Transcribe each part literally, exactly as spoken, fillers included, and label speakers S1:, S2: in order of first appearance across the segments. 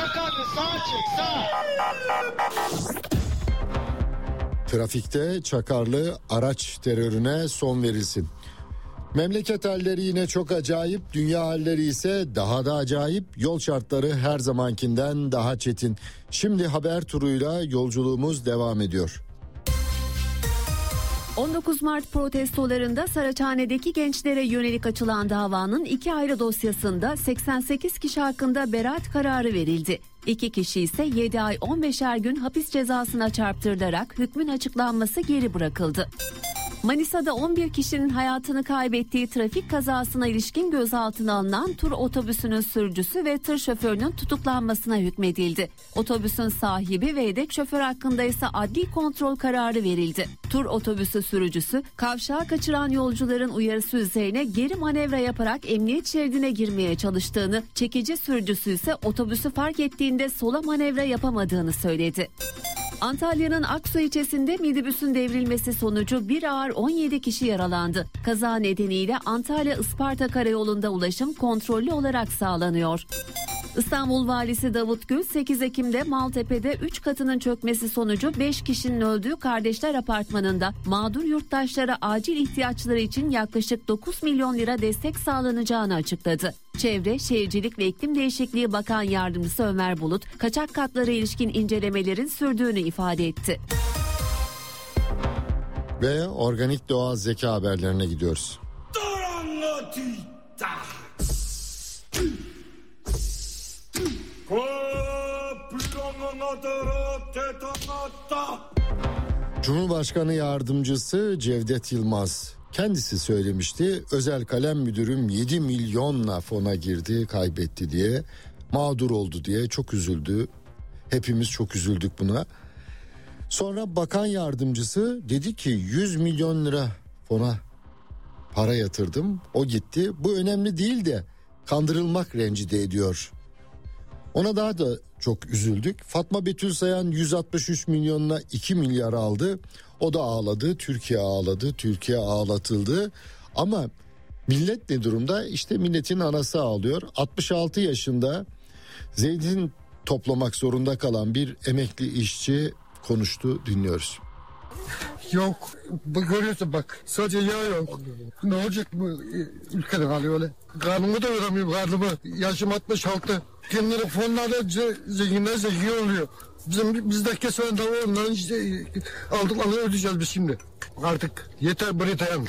S1: Çakarlı sağa çek sağ.
S2: Trafikte çakarlı araç terörüne son verilsin. Memleket halleri yine çok acayip, dünya halleri ise daha da acayip. Yol şartları her zamankinden daha çetin. Şimdi haber turuyla yolculuğumuz devam ediyor.
S3: on dokuz Mart protestolarında Saraçhane'deki gençlere yönelik açılan davanın iki ayrı dosyasında seksen sekiz kişi hakkında beraat kararı verildi. İki kişi ise yedi ay on beşer gün hapis cezasına çarptırılarak hükmün açıklanması geri bırakıldı. Manisa'da on bir kişinin hayatını kaybettiği trafik kazasına ilişkin gözaltına alınan tur otobüsünün sürücüsü ve tır şoförünün tutuklanmasına hükmedildi. Otobüsün sahibi ve yedek şoför hakkında ise adli kontrol kararı verildi. Tur otobüsü sürücüsü kavşağa kaçıran yolcuların uyarısı üzerine geri manevra yaparak emniyet şeridine girmeye çalıştığını, çekici sürücüsü ise otobüsü fark ettiğinde sola manevra yapamadığını söyledi. Antalya'nın Aksu ilçesinde minibüsün devrilmesi sonucu bir ağır on yedi kişi yaralandı. Kaza nedeniyle Antalya-Isparta karayolunda ulaşım kontrollü olarak sağlanıyor. İstanbul Valisi Davut Gül sekiz Ekim'de Maltepe'de üç katının çökmesi sonucu beş kişinin öldüğü Kardeşler Apartmanı'nda mağdur yurttaşlara acil ihtiyaçları için yaklaşık dokuz milyon lira destek sağlanacağını açıkladı. Çevre, Şehircilik ve İklim Değişikliği Bakan Yardımcısı Ömer Bulut, kaçak katlara ilişkin incelemelerin sürdüğünü ifade etti.
S2: Ve organik doğal zeka haberlerine gidiyoruz. Cumhurbaşkanı Yardımcısı Cevdet Yılmaz kendisi söylemişti. Özel kalem müdürüm yedi milyonla fona girdi, kaybetti diye, mağdur oldu diye çok üzüldü. Hepimiz çok üzüldük buna. Sonra bakan yardımcısı dedi ki yüz milyon lira fona para yatırdım, o gitti. Bu önemli değil de kandırılmak rencide ediyor. Ona daha da çok üzüldük. Fatma Betül Sayan yüz altmış üç milyonla iki milyar aldı. O da ağladı. Türkiye ağladı. Türkiye ağlatıldı. Ama millet ne durumda? İşte milletin anası ağlıyor. altmış altı yaşında zeytin toplamak zorunda kalan bir emekli işçi konuştu. Dinliyoruz.
S4: Yok. Bak görüyorsun bak. Sadece yağ yok. Ne olacak bu ülkede hali öyle? Karnımı da ödemiyorum karnımı. Yaşım altmış altı. Kendileri fonlarda zenginler zengin oluyor. Bizim bizde kesen de ondan işte aldıklarını ödeyeceğiz biz şimdi. Artık yeter buraya dayandı.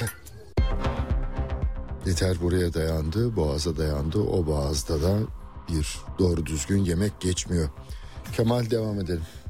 S2: Yeter buraya dayandı, boğaza dayandı. O boğazda da bir doğru düzgün yemek geçmiyor. Kemal, devam edelim.